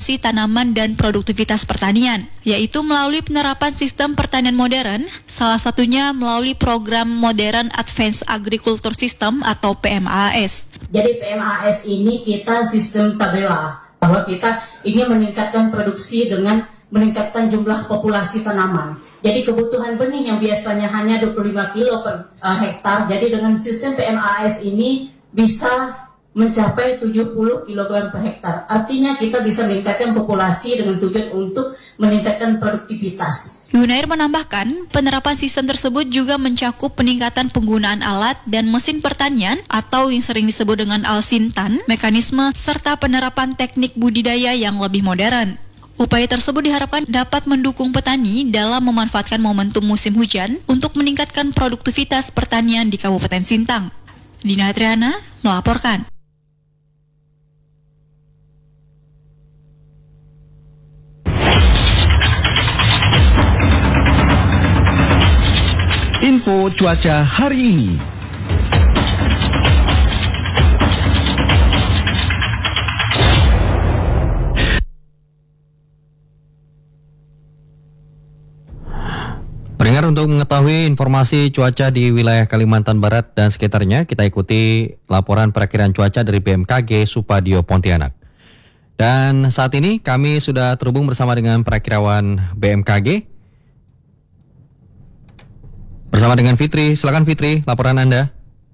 populasi tanaman dan produktivitas pertanian, yaitu melalui penerapan sistem pertanian modern, salah satunya melalui program Modern Advanced Agriculture System atau PMAS. Jadi PMAS ini kita sistem tabela, bahwa kita ingin meningkatkan produksi dengan meningkatkan jumlah populasi tanaman. Jadi kebutuhan benih yang biasanya hanya 25 kilo per hektar, jadi dengan sistem PMAS ini bisa mencapai 70 kg per hektar. Artinya kita bisa meningkatkan populasi dengan tujuan untuk meningkatkan produktivitas. Yunair menambahkan, penerapan sistem tersebut juga mencakup peningkatan penggunaan alat dan mesin pertanian atau yang sering disebut dengan alsintan, mekanisme, serta penerapan teknik budidaya yang lebih modern. Upaya tersebut diharapkan dapat mendukung petani dalam memanfaatkan momentum musim hujan untuk meningkatkan produktivitas pertanian di Kabupaten Sintang. Dina Triana melaporkan. Info cuaca hari ini. Pendengar, untuk mengetahui informasi cuaca di wilayah Kalimantan Barat dan sekitarnya, kita ikuti laporan perakiraan cuaca dari BMKG Supadio Pontianak. Dan saat ini kami sudah terhubung bersama dengan perakirawan BMKG, bersama dengan Fitri. Silakan Fitri, laporan Anda.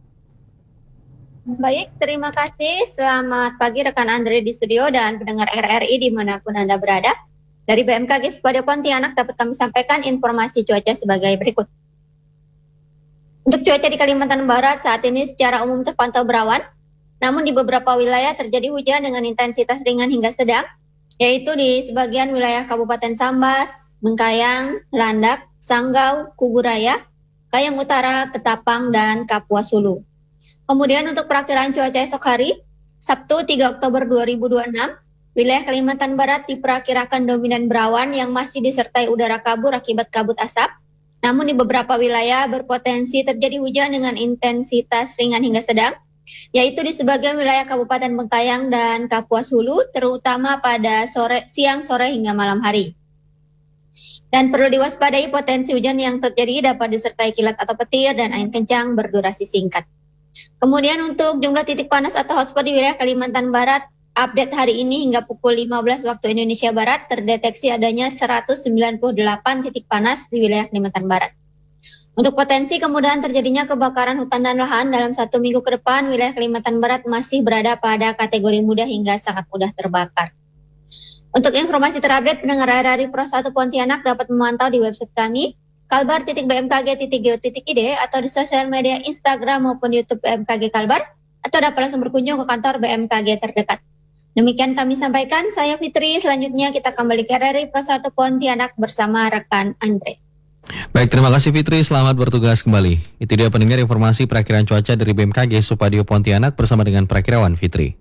Baik, terima kasih. Selamat pagi rekan Andre di studio dan pendengar RRI dimanapun Anda berada. Dari BMKG Supadio Pontianak dapat kami sampaikan informasi cuaca sebagai berikut. Untuk cuaca di Kalimantan Barat saat ini secara umum terpantau berawan, namun di beberapa wilayah terjadi hujan dengan intensitas ringan hingga sedang, yaitu di sebagian wilayah Kabupaten Sambas, Bengkayang, Landak, Sanggau, Kuburaya, Kayang Utara, Ketapang, dan Kapuas Hulu. Kemudian untuk perakiraan cuaca esok hari, Sabtu 3 Oktober 2026, wilayah Kalimantan Barat diperkirakan dominan berawan yang masih disertai udara kabur akibat kabut asap. Namun di beberapa wilayah berpotensi terjadi hujan dengan intensitas ringan hingga sedang, yaitu di sebagian wilayah Kabupaten Bengkayang dan Kapuas Hulu, terutama pada siang, sore, hingga malam hari. Dan perlu diwaspadai potensi hujan yang terjadi dapat disertai kilat atau petir dan angin kencang berdurasi singkat. Kemudian untuk jumlah titik panas atau hotspot di wilayah Kalimantan Barat, update hari ini hingga pukul 15 waktu Indonesia Barat terdeteksi adanya 198 titik panas di wilayah Kalimantan Barat. Untuk potensi kemudahan terjadinya kebakaran hutan dan lahan dalam 1 minggu ke depan, wilayah Kalimantan Barat masih berada pada kategori mudah hingga sangat mudah terbakar. Untuk informasi terupdate, pendengar RRI Pro 1 Pontianak dapat memantau di website kami kalbar.bmkg.go.id atau di sosial media Instagram maupun YouTube BMKG Kalbar, atau dapat langsung berkunjung ke kantor BMKG terdekat. Demikian kami sampaikan, saya Fitri. Selanjutnya kita kembali ke RRI Pro 1 Pontianak bersama rekan Andre. Baik, terima kasih Fitri, selamat bertugas kembali. Itu dia pendengar informasi perakiraan cuaca dari BMKG Supadio Pontianak bersama dengan perakirawan Fitri.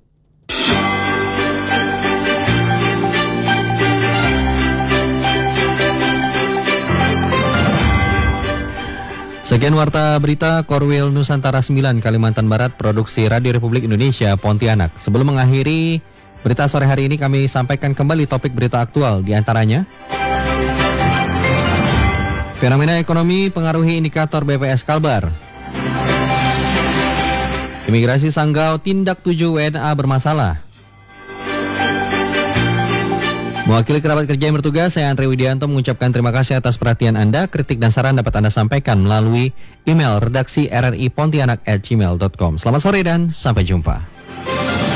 Sekian warta berita Korwil Nusantara 9 Kalimantan Barat, produksi Radio Republik Indonesia Pontianak. Sebelum mengakhiri berita sore hari ini, kami sampaikan kembali topik berita aktual, di antaranya fenomena ekonomi pengaruhi indikator BPS Kalbar, imigrasi Sanggau tindak 7 WNA bermasalah. Mewakili kerabat kerja yang bertugas, saya Andre Widianto mengucapkan terima kasih atas perhatian Anda. Kritik dan saran dapat Anda sampaikan melalui email redaksi rri pontianak@gmail.com. Selamat sore dan sampai jumpa.